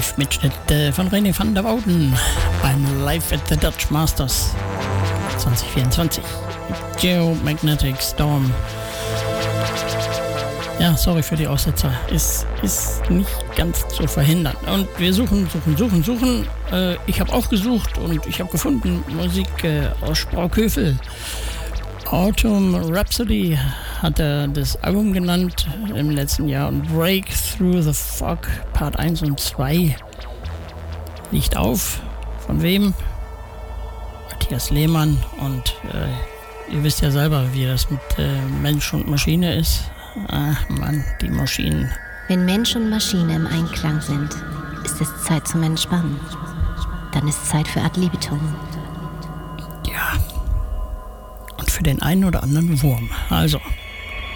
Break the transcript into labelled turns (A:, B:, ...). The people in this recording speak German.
A: Live-Mitschnitt von René van der Wouden beim Live at the Dutch Masters 2024. Geomagnetic Storm. Ja, sorry für die Aussetzer. Ist nicht ganz zu verhindern. Und wir suchen. Ich habe auch gesucht und ich habe gefunden Musik aus Sprockhövel. Autumn Rhapsody hat er das Album genannt im letzten Jahr und Break Through the Fog Part 1 und 2 liegt auf. Von wem? Matthias Lehmann. Und ihr wisst ja selber, wie das mit Mensch und Maschine ist. Ach Mann, die Maschinen.
B: Wenn Mensch und Maschine im Einklang sind, ist es Zeit zum Entspannen. Dann ist Zeit für Ad libitum.
A: Ja. Und für den einen oder anderen Wurm. Also,